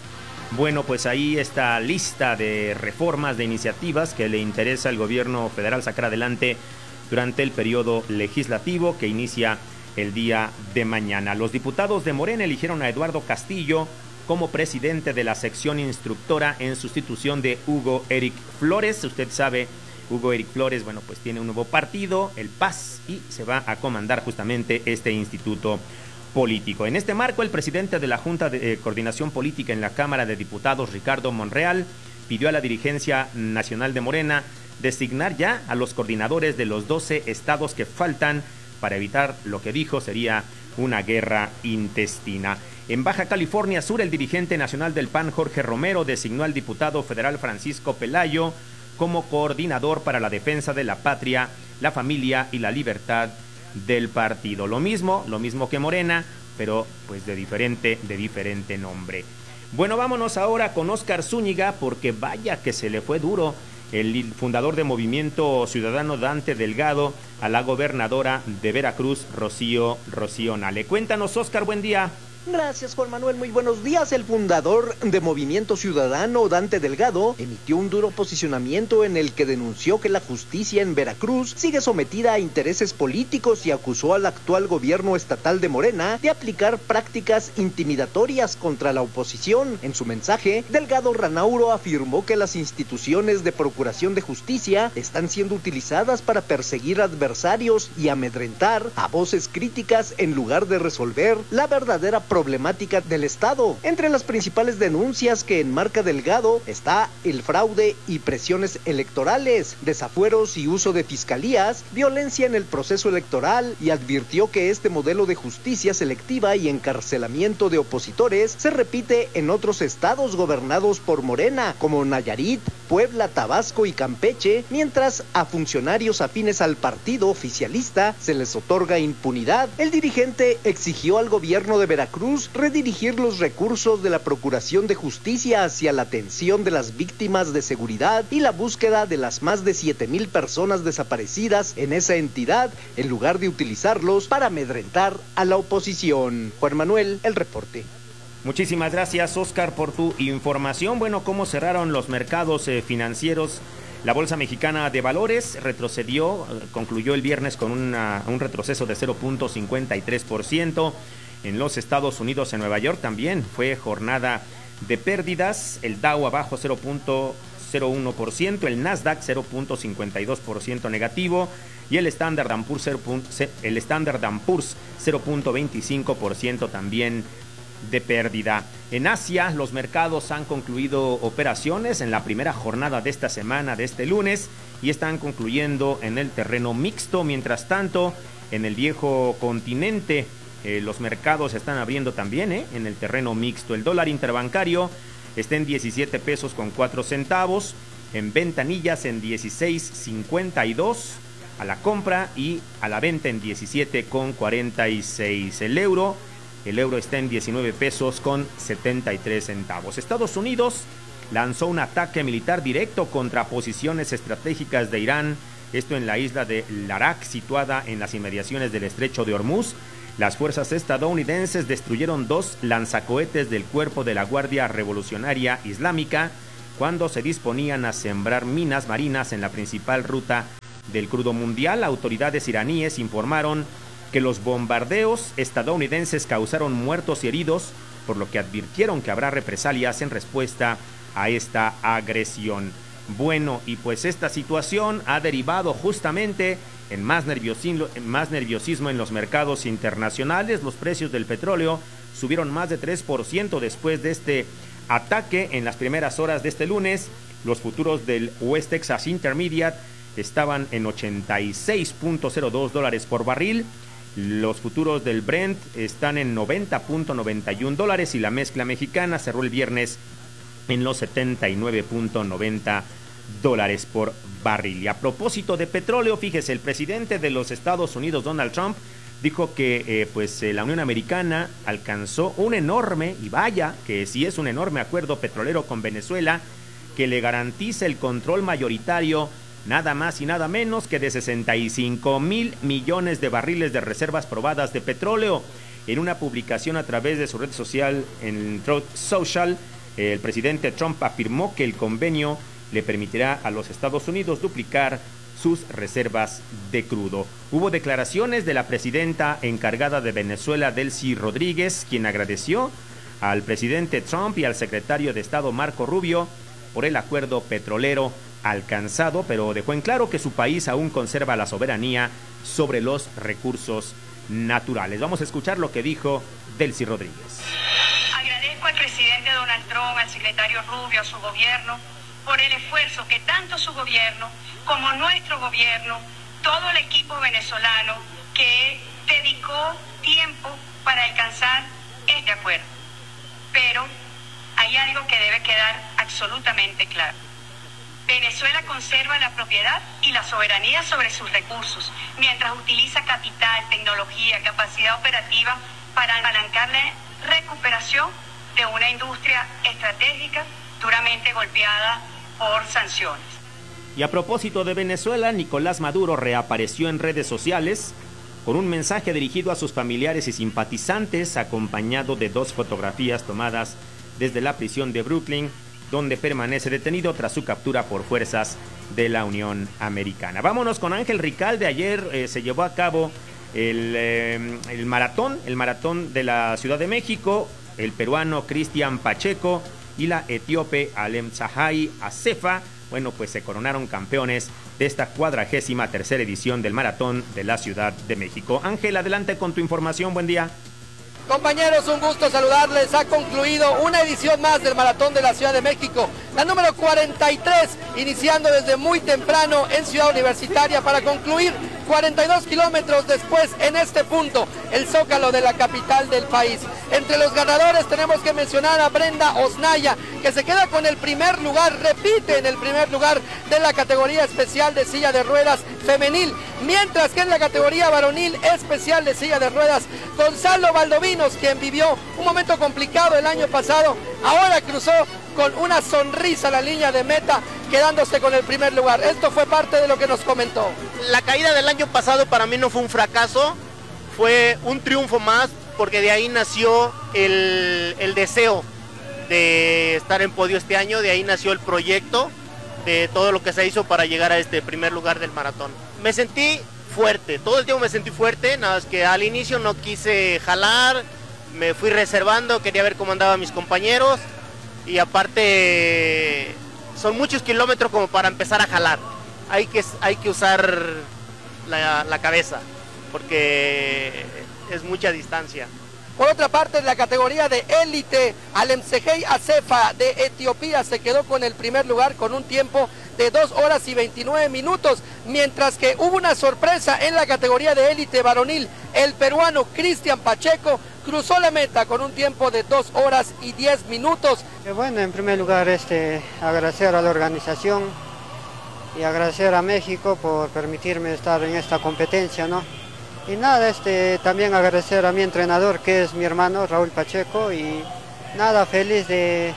Bueno, pues ahí está lista de reformas, de iniciativas que le interesa al gobierno federal sacar adelante durante el periodo legislativo que inicia el día de mañana. Los diputados de Morena eligieron a Eduardo Castillo como presidente de la sección instructora en sustitución de Hugo Eric Flores. Usted sabe, Hugo Eric Flores, bueno, pues tiene un nuevo partido, el P A S, y se va a comandar justamente este instituto político. En este marco, el presidente de la Junta de eh, Coordinación Política en la Cámara de Diputados, Ricardo Monreal, pidió a la dirigencia nacional de Morena designar ya a los coordinadores de los doce estados que faltan para evitar lo que dijo sería una guerra intestina. En Baja California Sur, el dirigente nacional del P A N, Jorge Romero, designó al diputado federal Francisco Pelayo como coordinador para la defensa de la patria, la familia y la libertad del partido. Lo mismo, lo mismo que Morena, pero pues de diferente, de diferente nombre. Bueno, vámonos ahora con Óscar Zúñiga, porque vaya que se le fue duro el fundador de Movimiento Ciudadano, Dante Delgado, a la gobernadora de Veracruz, Rocío, Rocío Nale. Cuéntanos, Óscar, buen día. Gracias, Juan Manuel, muy buenos días. El fundador de Movimiento Ciudadano, Dante Delgado, emitió un duro posicionamiento en el que denunció que la justicia en Veracruz sigue sometida a intereses políticos y acusó al actual gobierno estatal de Morena de aplicar prácticas intimidatorias contra la oposición. En su mensaje, Delgado Ranauro afirmó que las instituciones de procuración de justicia están siendo utilizadas para perseguir adversarios y amedrentar a voces críticas en lugar de resolver la verdadera problemática del Estado. Entre las principales denuncias que enmarca Delgado está el fraude y presiones electorales, desafueros y uso de fiscalías, violencia en el proceso electoral, y advirtió que este modelo de justicia selectiva y encarcelamiento de opositores se repite en otros estados gobernados por Morena, como Nayarit, Puebla, Tabasco y Campeche, mientras a funcionarios afines al partido oficialista se les otorga impunidad. El dirigente exigió al gobierno de Veracruz redirigir los recursos de la Procuración de Justicia hacia la atención de las víctimas de seguridad y la búsqueda de las más de siete mil personas desaparecidas en esa entidad, en lugar de utilizarlos para amedrentar a la oposición. Juan Manuel, el reporte. Muchísimas gracias, Óscar, por tu información. Bueno, ¿cómo cerraron los mercados eh, financieros? La Bolsa Mexicana de Valores retrocedió, concluyó el viernes con una, un retroceso de cero punto cincuenta y tres por ciento. En los Estados Unidos, en Nueva York, también fue jornada de pérdidas. El Dow abajo cero punto cero uno por ciento, el Nasdaq cero punto cincuenta y dos por ciento negativo y el Standard and Poor's, el Standard and Poor's cero punto veinticinco por ciento también de pérdida. En Asia, los mercados han concluido operaciones en la primera jornada de esta semana, de este lunes, y están concluyendo en el terreno mixto. Mientras tanto, en el viejo continente, eh, los mercados están abriendo también eh, en el terreno mixto. El dólar interbancario está en diecisiete pesos con cuatro centavos, en ventanillas en dieciséis cincuenta y dos a la compra y a la venta en diecisiete con cuarenta y seis. El euro, el euro está en diecinueve pesos con setenta y tres centavos. Estados Unidos lanzó un ataque militar directo contra posiciones estratégicas de Irán, esto en la isla de Larak, situada en las inmediaciones del estrecho de Hormuz. Las fuerzas estadounidenses destruyeron dos lanzacohetes del cuerpo de la Guardia Revolucionaria Islámica cuando se disponían a sembrar minas marinas en la principal ruta del crudo mundial. Autoridades iraníes informaron que los bombardeos estadounidenses causaron muertos y heridos, por lo que advirtieron que habrá represalias en respuesta a esta agresión. Bueno, y pues esta situación ha derivado justamente en más nerviosismo, en más nerviosismo en los mercados internacionales. Los precios del petróleo subieron más de tres por ciento después de este ataque. En las primeras horas de este lunes, los futuros del West Texas Intermediate estaban en ochenta y seis punto cero dos dólares por barril. Los futuros del Brent están en noventa punto noventa y uno dólares y la mezcla mexicana cerró el viernes en los setenta y nueve punto noventa dólares por barril. Y a propósito de petróleo, fíjese, el presidente de los Estados Unidos, Donald Trump, dijo que eh, pues eh, la Unión Americana alcanzó un enorme, y vaya que sí es un enorme acuerdo petrolero con Venezuela, que le garantiza el control mayoritario nada más y nada menos que de sesenta y cinco mil millones de barriles de reservas probadas de petróleo. En una publicación a través de su red social en Truth Social, el presidente Trump afirmó que el convenio le permitirá a los Estados Unidos duplicar sus reservas de crudo. Hubo declaraciones de la presidenta encargada de Venezuela, Delcy Rodríguez, quien agradeció al presidente Trump y al secretario de Estado Marco Rubio por el acuerdo petrolero alcanzado, pero dejó en claro que su país aún conserva la soberanía sobre los recursos naturales. Vamos a escuchar lo que dijo Delcy Rodríguez. Agradezco al presidente Donald Trump, al secretario Rubio, a su gobierno, por el esfuerzo que tanto su gobierno como nuestro gobierno, todo el equipo venezolano que dedicó tiempo para alcanzar este acuerdo. Pero hay algo que debe quedar absolutamente claro. Venezuela conserva la propiedad y la soberanía sobre sus recursos, mientras utiliza capital, tecnología, capacidad operativa para apalancar la recuperación de una industria estratégica duramente golpeada por sanciones. Y a propósito de Venezuela, Nicolás Maduro reapareció en redes sociales con un mensaje dirigido a sus familiares y simpatizantes, acompañado de dos fotografías tomadas desde la prisión de Brooklyn, donde permanece detenido tras su captura por fuerzas de la Unión Americana. Vámonos con Ángel Ricalde. Ayer eh, se llevó a cabo el, eh, el maratón, el maratón de la Ciudad de México. El peruano Cristian Pacheco y la etíope Alem Zahai Acefa, bueno, pues se coronaron campeones de esta cuadragésima tercera edición del maratón de la Ciudad de México. Ángel, adelante con tu información. Buen día. Compañeros, un gusto saludarles. Ha concluido una edición más del Maratón de la Ciudad de México, la número cuarenta y tres, iniciando desde muy temprano en Ciudad Universitaria para concluir cuarenta y dos kilómetros después en este punto, el Zócalo de la capital del país. Entre los ganadores tenemos que mencionar a Brenda Osnaya, que se queda con el primer lugar, repite en el primer lugar de la categoría especial de silla de ruedas femenil, mientras que en la categoría varonil especial de silla de ruedas, Gonzalo Valdovinos, quien vivió un momento complicado el año pasado, ahora cruzó con una sonrisa la línea de meta, quedándose con el primer lugar. Esto fue parte de lo que nos comentó. La caída del año pasado para mí no fue un fracaso, fue un triunfo más, porque de ahí nació el, el deseo de estar en podio este año, de ahí nació el proyecto de todo lo que se hizo para llegar a este primer lugar del maratón. Me sentí fuerte, todo el tiempo me sentí fuerte, nada más que al inicio no quise jalar, me fui reservando, quería ver cómo andaban mis compañeros, y aparte son muchos kilómetros como para empezar a jalar, hay que, hay que usar la, la cabeza, porque es mucha distancia. Por otra parte, en la categoría de élite, Alemsegei Acefa de Etiopía se quedó con el primer lugar con un tiempo de dos horas y veintinueve minutos, mientras que hubo una sorpresa en la categoría de élite varonil. El peruano Cristian Pacheco cruzó la meta con un tiempo de dos horas y diez minutos. Bueno, en primer lugar, este, agradecer a la organización y agradecer a México por permitirme estar en esta competencia, ¿no? Y nada, este, también agradecer a mi entrenador, que es mi hermano Raúl Pacheco, y nada, feliz de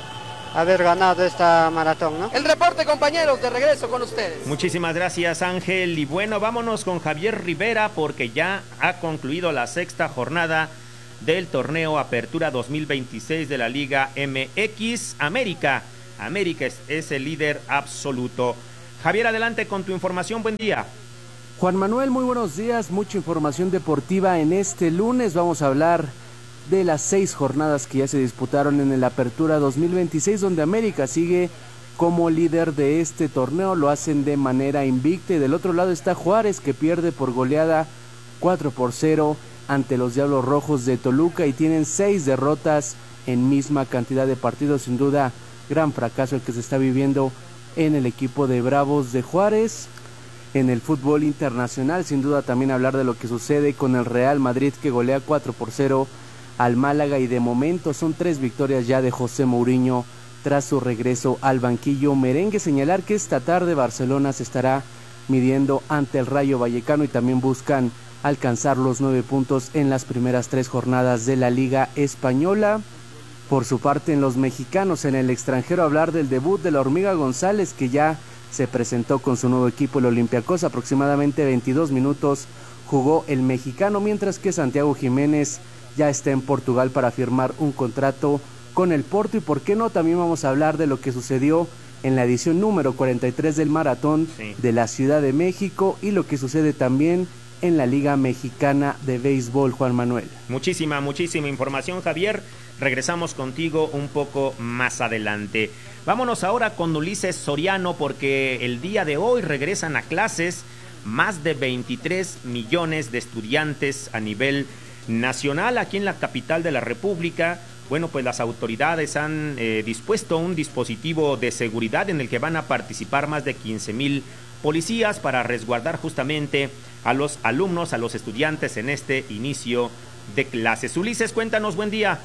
haber ganado esta maratón, ¿no? El reporte, compañeros, de regreso con ustedes. Muchísimas gracias, Ángel. Y bueno, vámonos con Javier Rivera, porque ya ha concluido la sexta jornada del torneo Apertura dos mil veintiséis de la Liga M X. América, América es, es el líder absoluto. Javier, adelante con tu información, buen día. Juan Manuel, muy buenos días, mucha información deportiva en este lunes. Vamos a hablar de las seis jornadas que ya se disputaron en el Apertura dos mil veintiséis, donde América sigue como líder de este torneo, lo hacen de manera invicta, y del otro lado está Juárez, que pierde por goleada cuatro por cero ante los Diablos Rojos de Toluca, y tienen seis derrotas en misma cantidad de partidos. Sin duda, gran fracaso el que se está viviendo en el equipo de Bravos de Juárez. En el fútbol internacional, sin duda también hablar de lo que sucede con el Real Madrid, que golea cuatro por cero al Málaga, y de momento son tres victorias ya de José Mourinho tras su regreso al banquillo merengue. Señalar que esta tarde Barcelona se estará midiendo ante el Rayo Vallecano, y también buscan alcanzar los nueve puntos en las primeras tres jornadas de la Liga Española. Por su parte, en los mexicanos en el extranjero, hablar del debut de la Hormiga González, que ya se presentó con su nuevo equipo, el Olympiacos. Aproximadamente veintidós minutos jugó el mexicano, mientras que Santiago Jiménez ya está en Portugal para firmar un contrato con el Porto. Y por qué no, también vamos a hablar de lo que sucedió en la edición número cuarenta y tres del Maratón sí. de la Ciudad de México, y lo que sucede también en la Liga Mexicana de Béisbol, Juan Manuel. Muchísima, muchísima información, Javier. Regresamos contigo un poco más adelante. Vámonos ahora con Ulises Soriano, porque el día de hoy regresan a clases más de veintitrés millones de estudiantes a nivel nacional aquí en la capital de la República. Bueno, pues las autoridades han eh, dispuesto un dispositivo de seguridad en el que van a participar más de quince mil policías para resguardar justamente a los alumnos, a los estudiantes en este inicio de clases. Ulises, cuéntanos, buen día.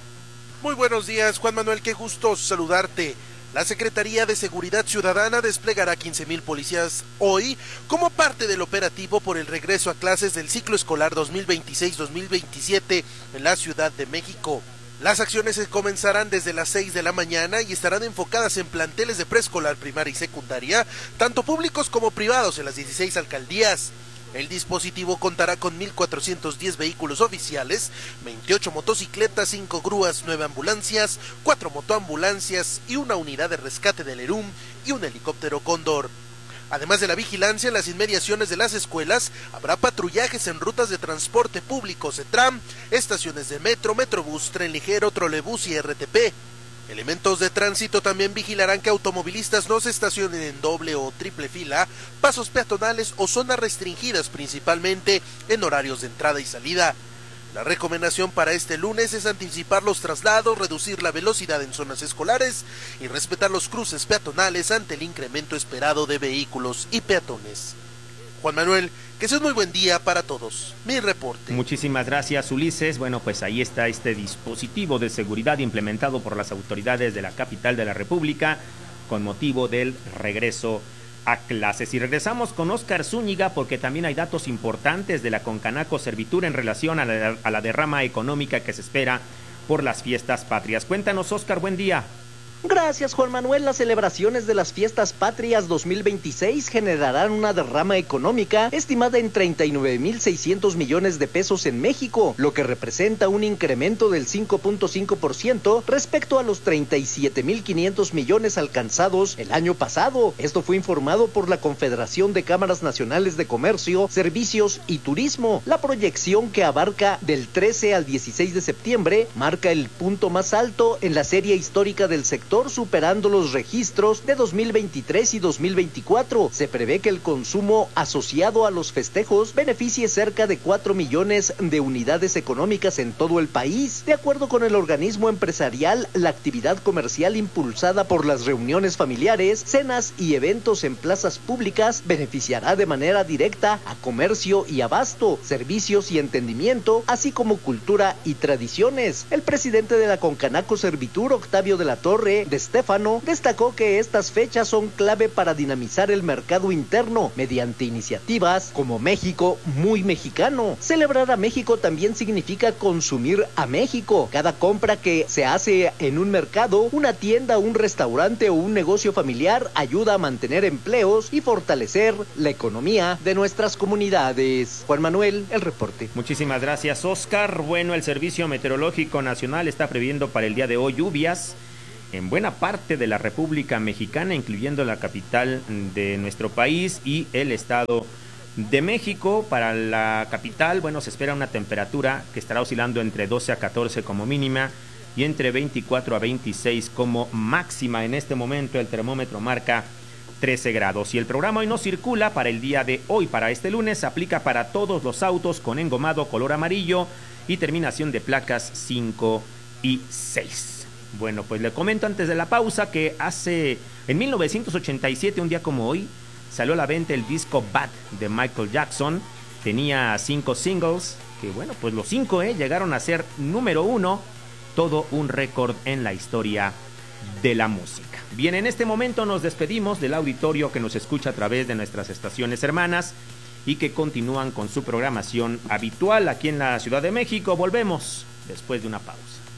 Muy buenos días, Juan Manuel, qué gusto saludarte. La Secretaría de Seguridad Ciudadana desplegará quince mil policías hoy como parte del operativo por el regreso a clases del ciclo escolar dos mil veintiséis dos mil veintisiete en la Ciudad de México. Las acciones se comenzarán desde las seis de la mañana y estarán enfocadas en planteles de preescolar, primaria y secundaria, tanto públicos como privados en las dieciséis alcaldías. El dispositivo contará con mil cuatrocientos diez vehículos oficiales, veintiocho motocicletas, cinco grúas, nueve ambulancias, cuatro motoambulancias y una unidad de rescate del ERUM y un helicóptero Cóndor. Además de la vigilancia en las inmediaciones de las escuelas, habrá patrullajes en rutas de transporte público, CETRAM, estaciones de metro, metrobús, tren ligero, trolebús y R T P. Elementos de tránsito también vigilarán que automovilistas no se estacionen en doble o triple fila, pasos peatonales o zonas restringidas, principalmente en horarios de entrada y salida. La recomendación para este lunes es anticipar los traslados, reducir la velocidad en zonas escolares y respetar los cruces peatonales ante el incremento esperado de vehículos y peatones. Juan Manuel, que sea un muy buen día para todos. Mi reporte. Muchísimas gracias, Ulises. Bueno, pues ahí está este dispositivo de seguridad implementado por las autoridades de la capital de la República con motivo del regreso a clases. Y regresamos con Óscar Zúñiga, porque también hay datos importantes de la Concanaco Servitur en relación a la, a la derrama económica que se espera por las fiestas patrias. Cuéntanos, Óscar, buen día. Gracias, Juan Manuel. Las celebraciones de las Fiestas Patrias dos mil veintiséis generarán una derrama económica estimada en treinta y nueve mil seiscientos millones de pesos en México, lo que representa un incremento del cinco punto cinco por ciento respecto a los treinta y siete mil quinientos millones alcanzados el año pasado. Esto fue informado por la Confederación de Cámaras Nacionales de Comercio, Servicios y Turismo. La proyección, que abarca del trece al dieciséis de septiembre, marca el punto más alto en la serie histórica del sector sector, superando los registros de dos mil veintitrés y dos mil veinticuatro. Se prevé que el consumo asociado a los festejos beneficie cerca de cuatro millones de unidades económicas en todo el país. De acuerdo con el organismo empresarial, la actividad comercial impulsada por las reuniones familiares, cenas y eventos en plazas públicas beneficiará de manera directa a comercio y abasto, servicios y entendimiento, así como cultura y tradiciones. El presidente de la Concanaco Servitur, Octavio de la Torre de Estéfano, destacó que estas fechas son clave para dinamizar el mercado interno mediante iniciativas como México muy mexicano. Celebrar a México también significa consumir a México. Cada compra que se hace en un mercado, una tienda, un restaurante o un negocio familiar ayuda a mantener empleos y fortalecer la economía de nuestras comunidades. Juan Manuel, el reporte. Muchísimas gracias, Oscar. Bueno, el Servicio Meteorológico Nacional está previendo para el día de hoy lluvias en buena parte de la República Mexicana, incluyendo la capital de nuestro país y el Estado de México. Para la capital, bueno, se espera una temperatura que estará oscilando entre doce a catorce como mínima y entre veinticuatro a veintiséis como máxima. En este momento el termómetro marca trece grados. Y el programa Hoy No Circula para el día de hoy, para este lunes, aplica para todos los autos con engomado color amarillo y terminación de placas cinco y seis. Bueno, pues le comento antes de la pausa que hace, en mil novecientos ochenta y siete, un día como hoy, salió a la venta el disco Bad de Michael Jackson. Tenía cinco singles, que bueno, pues los cinco eh, llegaron a ser número uno, todo un récord en la historia de la música. Bien, en este momento nos despedimos del auditorio que nos escucha a través de nuestras estaciones hermanas y que continúan con su programación habitual aquí en la Ciudad de México. Volvemos después de una pausa.